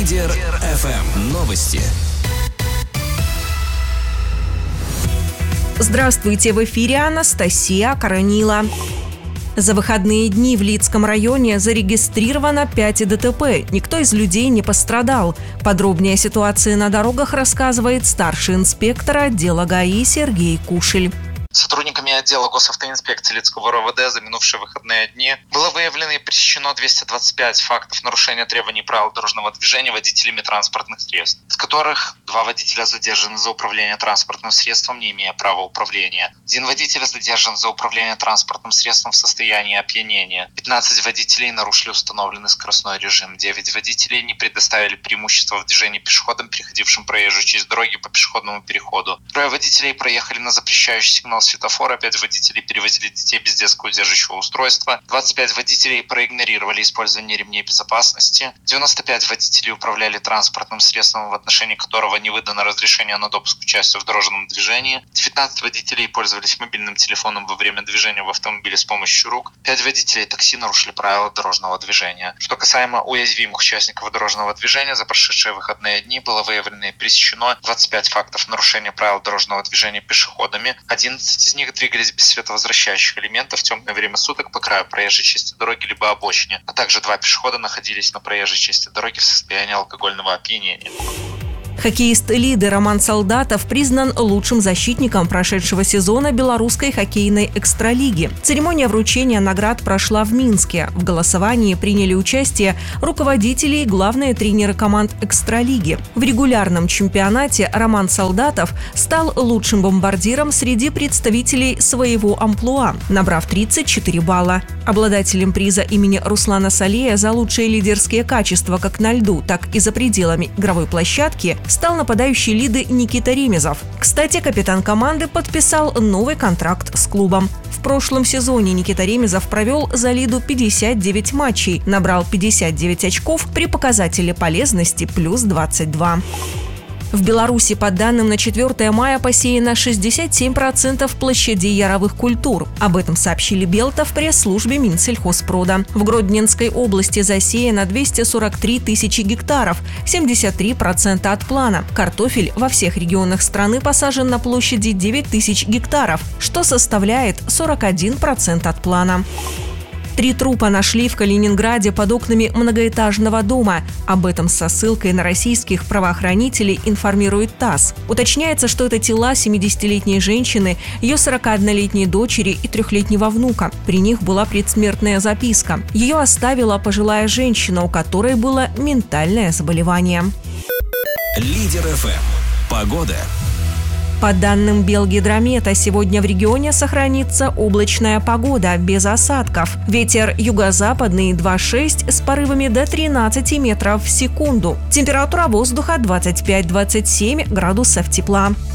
Лидер ФМ. Новости. Здравствуйте, в эфире Анастасия Коронила. За выходные дни в Лидском районе зарегистрировано 5 ДТП. Никто из людей не пострадал. Подробнее о ситуации на дорогах рассказывает старший инспектор отдела ГАИ Сергей Кушель. Сотрудниками отдела госавтоинспекции Лидского РОВД за минувшие выходные дни было выявлено и пресечено 225 фактов нарушения требований правил дорожного движения водителями транспортных средств, из которых 2 водителя задержаны за управление транспортным средством, не имея права управления. 1 водитель задержан за управление транспортным средством в состоянии опьянения. 15 водителей нарушили установленный скоростной режим. 9 водителей не предоставили преимущество в движении пешеходам, переходившим проезжую часть дороги по пешеходному переходу. 3 водителей проехали на запрещающий сигнал светофора, 5 водителей перевозили детей без детского удерживающего устройства, 25 водителей проигнорировали использование ремней безопасности, 95 водителей управляли транспортным средством, в отношении которого не выдано разрешение на допуск к участию в дорожном движении, 19 водителей пользовались мобильным телефоном во время движения в автомобиле с помощью рук, 5 водителей такси нарушили правила дорожного движения. Что касаемо уязвимых участников дорожного движения, за прошедшие выходные дни было выявлено и пресечено 25 фактов нарушения правил дорожного движения пешеходами, 11 из них двигались без световозвращающих элементов в темное время суток по краю проезжей части дороги либо обочине, а также 2 пешехода находились на проезжей части дороги в состоянии алкогольного опьянения. Хоккеист-лидер Роман Солдатов признан лучшим защитником прошедшего сезона белорусской хоккейной экстралиги. Церемония вручения наград прошла в Минске. В голосовании приняли участие руководители и главные тренеры команд экстралиги. В регулярном чемпионате Роман Солдатов стал лучшим бомбардиром среди представителей своего амплуа, набрав 34 балла. Обладателем приза имени Руслана Салея за лучшие лидерские качества как на льду, так и за пределами игровой площадки стал нападающий Лиды Никита Ремезов. Кстати, капитан команды подписал новый контракт с клубом. В прошлом сезоне Никита Ремезов провел за Лиду 59 матчей, набрал 59 очков при показателе полезности плюс 22. В Беларуси, по данным на 4 мая, посеяно 67% площадей яровых культур. Об этом сообщили Белта в пресс-службе Минсельхозпрода. В Гродненской области засеяно 243 тысячи гектаров, 73% от плана. Картофель во всех регионах страны посажен на площади 9 тысяч гектаров, что составляет 41% от плана. 3 трупа нашли в Калининграде под окнами многоэтажного дома. Об этом со ссылкой на российских правоохранителей информирует ТАСС. Уточняется, что это тела 70-летней женщины, ее 41-летней дочери и 3-летнего внука. При них была предсмертная записка. Ее оставила пожилая женщина, у которой было ментальное заболевание. Лидер ФМ. Погода. По данным Белгидромета, сегодня в регионе сохранится облачная погода, без осадков. Ветер юго-западный 2,6 с порывами до 13 метров в секунду. Температура воздуха 25-27 градусов тепла.